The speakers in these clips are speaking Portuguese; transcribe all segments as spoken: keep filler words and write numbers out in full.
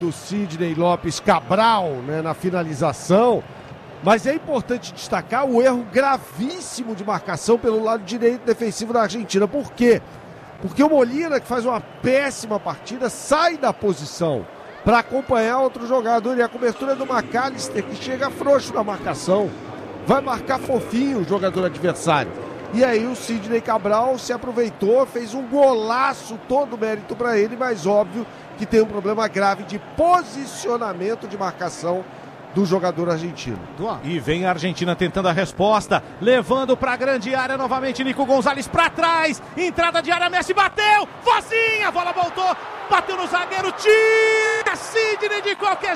do Sidney Lopes Cabral, né, na finalização, mas é importante destacar o erro gravíssimo de marcação pelo lado direito defensivo da Argentina. Por quê? Porque o Molina, que faz uma péssima partida, sai da posição para acompanhar outro jogador, e a cobertura é do McAllister, que chega frouxo na marcação, vai marcar fofinho o jogador adversário. E aí o Sidney Cabral se aproveitou, fez um golaço, todo mérito para ele, mas óbvio que tem um problema grave de posicionamento de marcação do jogador argentino. E vem a Argentina tentando a resposta, levando para a grande área novamente, Nico Gonzalez para trás, entrada de área, Messi bateu, Vozinha, a bola voltou, bateu no zagueiro, tira Sidney de qualquer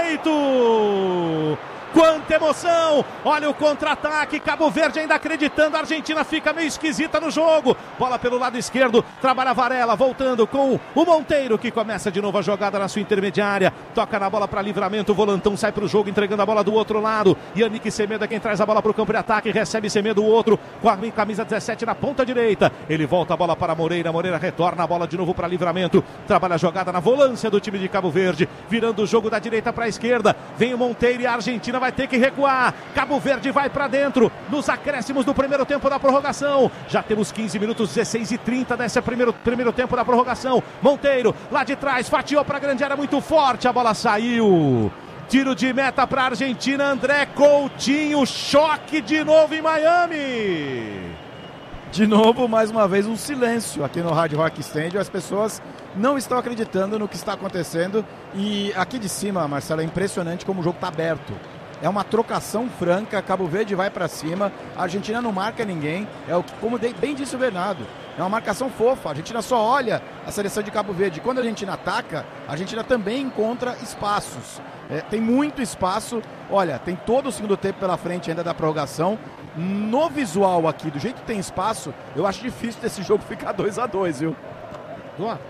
jeito. Quanta emoção, olha o contra-ataque, Cabo Verde ainda acreditando, a Argentina fica meio esquisita no jogo, bola pelo lado esquerdo, trabalha Varela, voltando com o Monteiro, que começa de novo a jogada na sua intermediária, toca na bola para Livramento, o volantão sai para o jogo, entregando a bola do outro lado, Yannick Semedo é quem traz a bola para o campo de ataque, recebe Semedo, o outro, com a camisa dezessete na ponta direita, ele volta a bola para Moreira, Moreira retorna a bola de novo para Livramento, trabalha a jogada na volância do time de Cabo Verde, virando o jogo da direita para a esquerda, vem o Monteiro e a Argentina vai ter que recuar, Cabo Verde vai para dentro, nos acréscimos do primeiro tempo da prorrogação, já temos quinze minutos, dezesseis e trinta desse primeiro, primeiro tempo da prorrogação, Monteiro, lá de trás, fatiou para a grande área muito forte, a bola saiu, tiro de meta para a Argentina, André Coutinho, choque de novo em Miami. De novo, mais uma vez, um silêncio aqui no Hard Rock Stadium, as pessoas não estão acreditando no que está acontecendo, e aqui de cima, Marcelo, é impressionante como o jogo está aberto. É uma trocação franca, Cabo Verde vai para cima, a Argentina não marca ninguém, é o que, como bem disse o Bernardo, é uma marcação fofa, a Argentina só olha a seleção de Cabo Verde, quando a Argentina ataca, a Argentina também encontra espaços, é, tem muito espaço, olha, tem todo o segundo tempo pela frente ainda da prorrogação, no visual aqui, do jeito que tem espaço, eu acho difícil desse jogo ficar dois a dois, viu? Boa.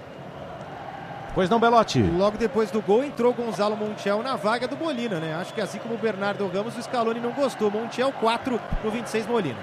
Pois não, Belotti. Logo depois do gol entrou Gonzalo Montiel na vaga do Molina, né? Acho que assim como o Bernardo Ramos, o Scaloni não gostou. Montiel quatro no vinte e seis Molina.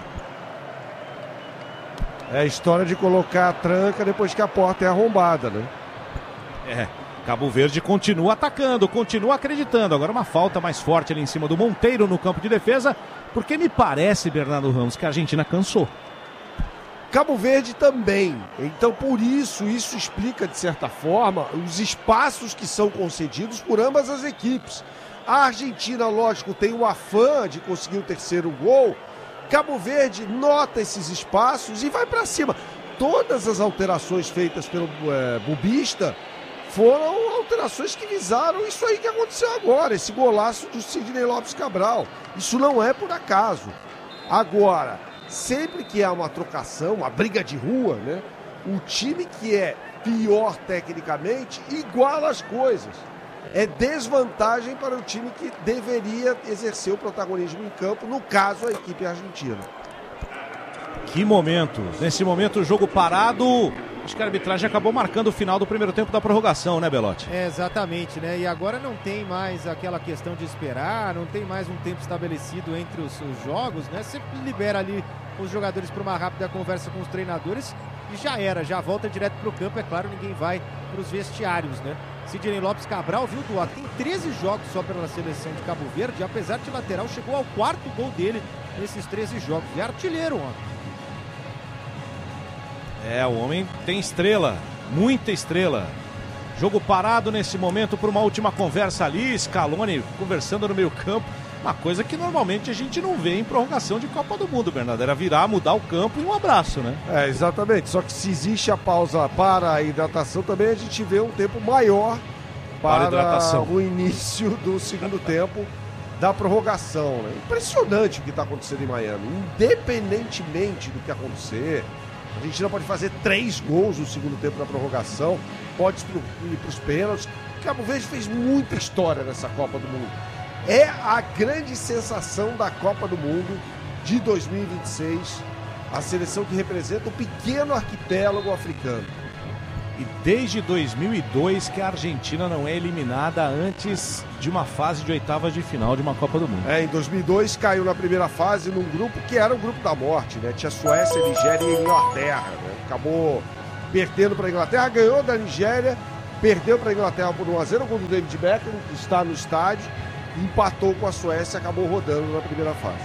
É a história de colocar a tranca depois que a porta é arrombada, né? É, Cabo Verde continua atacando, continua acreditando. Agora uma falta mais forte ali em cima do Monteiro no campo de defesa, porque me parece, Bernardo Ramos, que a Argentina cansou. Cabo Verde também, então por isso, isso explica de certa forma os espaços que são concedidos por ambas as equipes. A Argentina, lógico, tem o afã de conseguir o terceiro gol, Cabo Verde nota esses espaços e vai para cima. Todas as alterações feitas pelo é, Bubista foram alterações que visaram isso aí que aconteceu agora, esse golaço do Sidney Lopes Cabral. Isso não é por acaso. Agora, sempre que há uma trocação, uma briga de rua, né, o time que é pior tecnicamente iguala as coisas. É desvantagem para o time que deveria exercer o protagonismo em campo, no caso a equipe argentina. Que momento, nesse momento o jogo parado, acho que a arbitragem acabou marcando o final do primeiro tempo da prorrogação, né, Belotti? É, exatamente, né, e agora não tem mais aquela questão de esperar, não tem mais um tempo estabelecido entre os, os jogos, né, você libera ali os jogadores para uma rápida conversa com os treinadores e já era, já volta direto para o campo, é claro, ninguém vai para os vestiários, né. Sidney Lopes Cabral, viu, Duarte, tem treze jogos só pela seleção de Cabo Verde, apesar de lateral, chegou ao quarto gol dele nesses treze jogos, é artilheiro ontem. É, o homem tem estrela, muita estrela. Jogo parado nesse momento por uma última conversa ali, Scaloni conversando no meio campo, uma coisa que normalmente a gente não vê em prorrogação de Copa do Mundo, Bernardo, era virar, mudar o campo e um abraço, né? É, exatamente, só que se existe a pausa para a hidratação, também a gente vê um tempo maior para, para o início do segundo tempo da prorrogação, né? Impressionante o que está acontecendo em Miami, independentemente do que acontecer. A Argentina pode fazer três gols no segundo tempo da prorrogação, pode ir para os pênaltis. Cabo Verde fez muita história nessa Copa do Mundo. É a grande sensação da Copa do Mundo de dois mil e vinte e seis, a seleção que representa o pequeno arquipélago africano. E desde dois mil e dois que a Argentina não é eliminada antes de uma fase de oitavas de final de uma Copa do Mundo. É, em dois mil e dois caiu na primeira fase num grupo que era o grupo da morte, né? Tinha Suécia, Nigéria e Inglaterra, né? Acabou perdendo para a Inglaterra, ganhou da Nigéria perdeu para a Inglaterra por um a zero, o gol do David Beckham, que está no estádio, empatou com a Suécia e acabou rodando na primeira fase.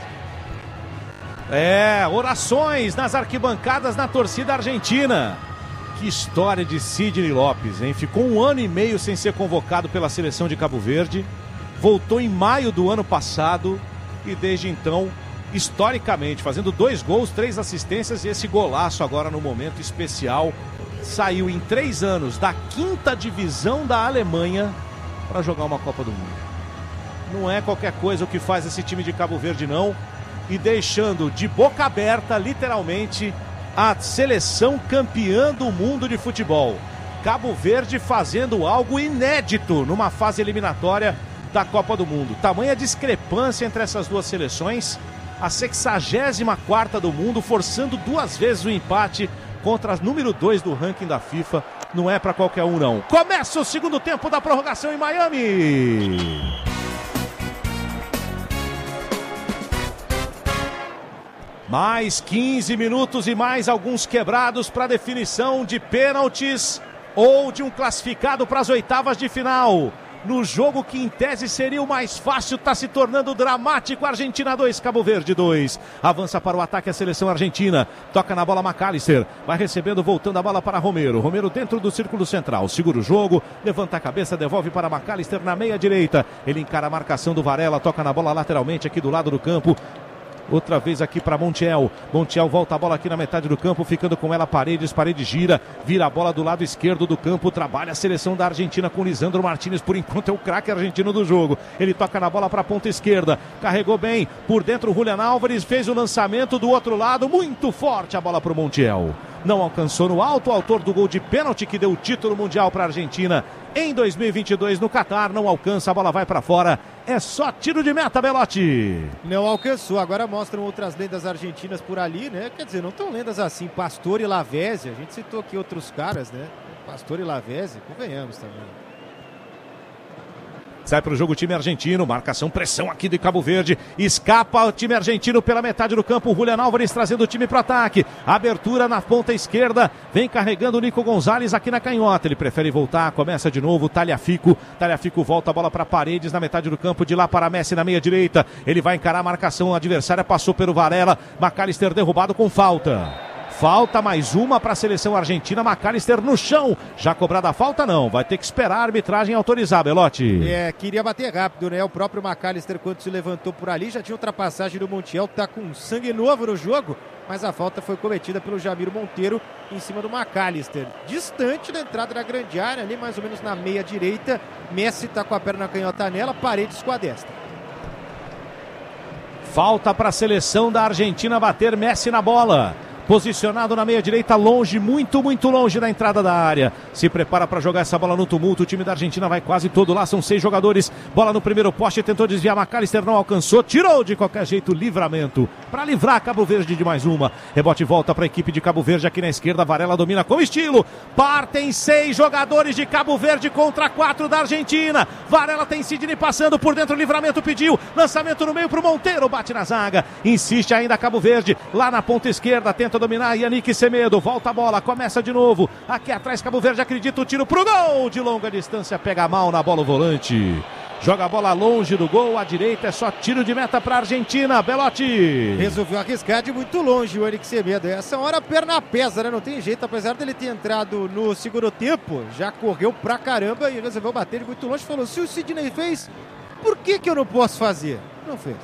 É, orações nas arquibancadas na torcida argentina. Que história de Sidney Lopes, hein? Ficou um ano e meio sem ser convocado pela seleção de Cabo Verde, voltou em maio do ano passado e desde então, historicamente, fazendo dois gols, três assistências e esse golaço agora no momento especial, saiu em três anos da quinta divisão da Alemanha para jogar uma Copa do Mundo. Não é qualquer coisa o que faz esse time de Cabo Verde, não, e deixando de boca aberta, literalmente, a seleção campeã do mundo de futebol. Cabo Verde fazendo algo inédito numa fase eliminatória da Copa do Mundo. Tamanha discrepância entre essas duas seleções, a sexagésima quarta do mundo, forçando duas vezes o empate contra a número dois do ranking da FIFA. Não é para qualquer um, não. Começa o segundo tempo da prorrogação em Miami. Mais quinze minutos e mais alguns quebrados para definição de pênaltis ou de um classificado para as oitavas de final. No jogo que em tese seria o mais fácil, está se tornando dramático. Argentina dois, Cabo Verde dois. Avança para o ataque a seleção argentina. Toca na bola McAllister. Vai recebendo, voltando a bola para Romero. Romero dentro do círculo central. Segura o jogo, levanta a cabeça, devolve para McAllister na meia direita. Ele encara a marcação do Varela, toca na bola lateralmente aqui do lado do campo. Outra vez aqui para Montiel. Montiel volta a bola aqui na metade do campo, ficando com ela Paredes. Paredes gira, vira a bola do lado esquerdo do campo. Trabalha a seleção da Argentina com Lisandro Martínez. Por enquanto é o craque argentino do jogo. Ele toca na bola para a ponta esquerda. Carregou bem. Por dentro o Julián Álvares fez o lançamento do outro lado. Muito forte a bola para o Montiel. Não alcançou no alto. O autor do gol de pênalti que deu o título mundial para a Argentina em dois mil e vinte e dois no Catar. Não alcança, a bola vai para fora. É só tiro de meta, Belotti. Não alcançou. Agora mostram outras lendas argentinas por ali, né? Quer dizer, não tão lendas assim. Pastor e Lavezzi. A gente citou aqui outros caras, né? Pastor e Lavezzi, convenhamos também. Sai para o jogo o time argentino, marcação, pressão aqui de Cabo Verde, escapa o time argentino pela metade do campo, o Julián Álvares trazendo o time para o ataque, abertura na ponta esquerda, vem carregando o Nico Gonzalez aqui na canhota, ele prefere voltar, começa de novo, Tagliafico, Tagliafico volta a bola para Paredes na metade do campo, de lá para Messi na meia direita, ele vai encarar a marcação adversária, passou pelo Varela, McAllister derrubado com falta. Falta mais uma para a seleção argentina, McAllister no chão. Já cobrada a falta não, vai ter que esperar a arbitragem autorizar, Belotti. É, queria bater rápido, né? O próprio McAllister, quando se levantou por ali, já tinha ultrapassagem do Montiel, tá com sangue novo no jogo, mas a falta foi cometida pelo Jamiro Monteiro em cima do McAllister. Distante da entrada da grande área, ali mais ou menos na meia direita. Messi tá com a perna canhota nela, Paredes com a destra. Falta para a seleção da Argentina bater, Messi na bola. Posicionado na meia direita, longe, muito, muito longe da entrada da área. Se prepara para jogar essa bola no tumulto. O time da Argentina vai quase todo lá, são seis jogadores. Bola no primeiro poste, tentou desviar, McAllister não alcançou. Tirou de qualquer jeito, livramento. Para livrar Cabo Verde de mais uma. Rebote volta para a equipe de Cabo Verde aqui na esquerda. Varela domina com estilo. Partem seis jogadores de Cabo Verde contra quatro da Argentina. Varela tem Sidney passando por dentro, livramento pediu. Lançamento no meio para o Monteiro, bate na zaga. Insiste ainda Cabo Verde, lá na ponta esquerda, tenta dominar, Yannick Semedo, volta a bola, começa de novo, aqui atrás Cabo Verde acredita, o tiro pro gol, de longa distância, pega mal na bola o volante, joga a bola longe do gol, à direita é só tiro de meta pra Argentina, Belotti. Resolveu arriscar de muito longe o Yannick Semedo, essa hora a perna pesa, né, não tem jeito, apesar dele ter entrado no segundo tempo, já correu pra caramba e resolveu bater de muito longe, falou, se o Sidney fez, por que que eu não posso fazer? Não fez.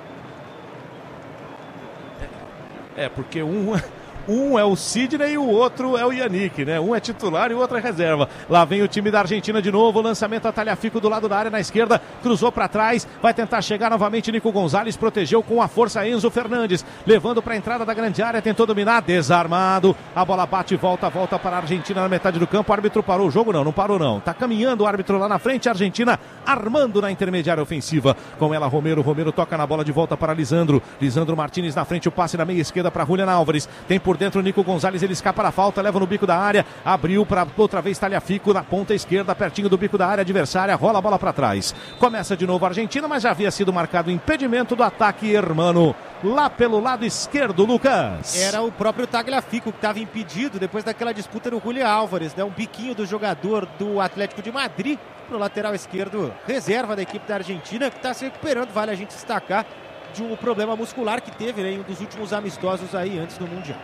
É, porque um, um é o Sidney e o outro é o Yannick, né? Um é titular e o outro é reserva. Lá vem o time da Argentina de novo, lançamento a Tagliafico do lado da área na esquerda, cruzou para trás, vai tentar chegar novamente Nico Gonzalez, protegeu com a força Enzo Fernandes, levando para a entrada da grande área, tentou dominar, desarmado, a bola bate e volta, volta para a Argentina na metade do campo, o árbitro parou o jogo? Não, não parou não, tá caminhando o árbitro lá na frente, a Argentina armando na intermediária ofensiva, com ela Romero, Romero toca na bola de volta para Lisandro, Lisandro Martínez na frente, o passe na meia esquerda para Julián Álvares, tem por dentro o Nico Gonzalez, ele escapa da falta, leva no bico da área, abriu para outra vez Tagliafico na ponta esquerda, pertinho do bico da área adversária, rola a bola para trás. Começa de novo a Argentina, mas já havia sido marcado o impedimento do ataque hermano lá pelo lado esquerdo, Lucas. Era o próprio Tagliafico que estava impedido depois daquela disputa no Julián Álvares, né? Um biquinho do jogador do Atlético de Madrid pro lateral esquerdo, reserva da equipe da Argentina, que está se recuperando, vale a gente destacar, de um problema muscular que teve, né, em um dos últimos amistosos aí antes do Mundial.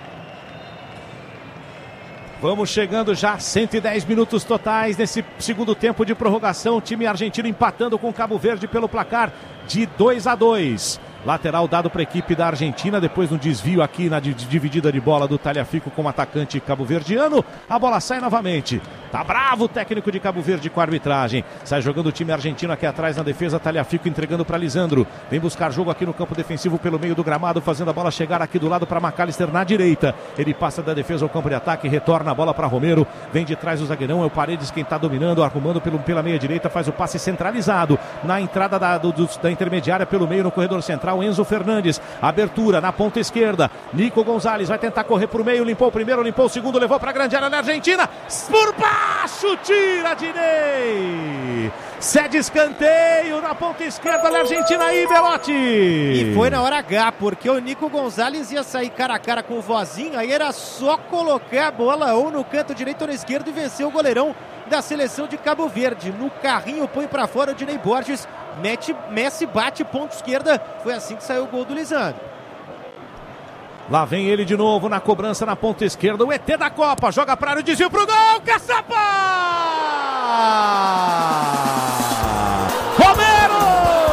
Vamos chegando já a cento e dez minutos totais nesse segundo tempo de prorrogação. O time argentino empatando com o Cabo Verde pelo placar de dois a dois. Lateral dado para a equipe da Argentina, depois de um desvio aqui na dividida de bola do Tagliafico com o atacante cabo-verdiano. A bola sai novamente. Tá bravo o técnico de Cabo Verde com a arbitragem. Sai jogando o time argentino aqui atrás na defesa. Tagliafico entregando para Lisandro. Vem buscar jogo aqui no campo defensivo pelo meio do gramado, fazendo a bola chegar aqui do lado para McAllister na direita. Ele passa da defesa ao campo de ataque, retorna a bola para Romero. Vem de trás o zagueirão, é o Paredes quem está dominando, arrumando pelo, pela meia direita, faz o passe centralizado na entrada da, do, do, da intermediária pelo meio no corredor central. Enzo Fernandes, abertura na ponta esquerda, Nico Gonzalez vai tentar correr por meio, limpou o primeiro, limpou o segundo, levou para a grande área da Argentina, por baixo, tira Diney, cede escanteio na ponta esquerda da Argentina aí, Belotti. E foi na hora H, porque o Nico Gonzalez ia sair cara a cara com o Vozinho, aí era só colocar a bola ou no canto direito ou na esquerda e vencer o goleirão da seleção de Cabo Verde. No carrinho põe para fora o Diney Borges, mete, Messi bate ponta esquerda, foi assim que saiu o gol do Lisandro. Lá vem ele de novo na cobrança na ponta esquerda, o E T da Copa, joga para o desvio pro gol, Caçapa!